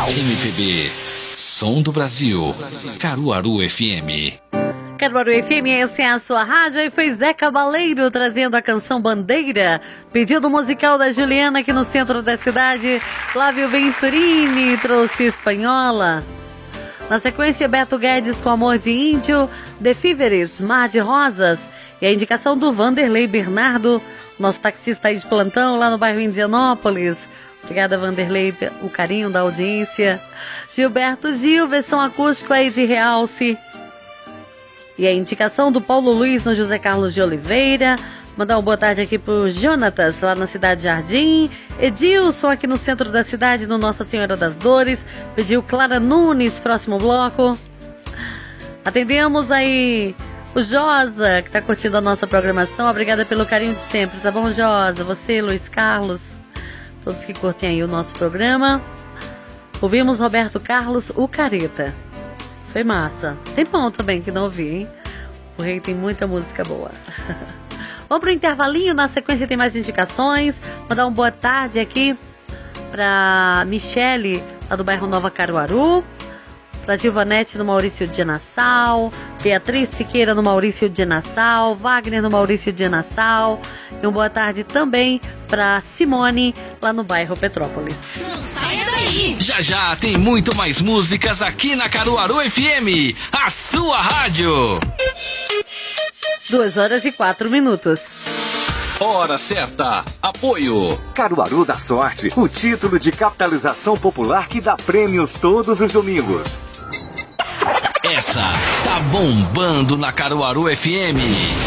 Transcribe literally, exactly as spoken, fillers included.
M P B, Som do Brasil, Caruaru F M. Caruaru F M, essa é a sua rádio, e foi Zé Cabaleiro trazendo a canção Bandeira, pedido musical da Juliana aqui no centro da cidade. Flávio Venturini trouxe Espanhola. Na sequência, Beto Guedes com Amor de Índio, The Fíveres, Mar de Rosas, e a indicação do Vanderlei Bernardo, nosso taxista aí de plantão lá no bairro Indianópolis. Obrigada, Vanderlei, o carinho da audiência. Gilberto Gil, versão acústica aí de Realce. E a indicação do Paulo Luiz no José Carlos de Oliveira. Mandar uma boa tarde aqui pro Jonatas, lá na Cidade Jardim. Edilson, aqui no centro da cidade, no Nossa Senhora das Dores. Pediu Clara Nunes, próximo bloco. Atendemos aí o Josa, que tá curtindo a nossa programação. Obrigada pelo carinho de sempre, tá bom, Josa? Você, Luiz Carlos, todos que curtem aí o nosso programa. Ouvimos Roberto Carlos, o Careta. Foi massa. Tem bom também que não ouvi, hein? O Rei tem muita música boa. Vamos pro intervalinho, na sequência tem mais indicações. Mandar uma boa tarde aqui pra Michele, lá do bairro Nova Caruaru. Pra Gilvanete no Maurício de Nassau. Beatriz Siqueira no Maurício de Nassau. Wagner no Maurício de Nassau. E uma boa tarde também pra Simone, lá no bairro Petrópolis. Não saia daí! Já já tem muito mais músicas aqui na Caruaru F M, a sua rádio. Duas horas e quatro minutos. Hora certa. Apoio Caruaru da Sorte, o título de capitalização popular que dá prêmios todos os domingos. Essa tá bombando na Caruaru F M.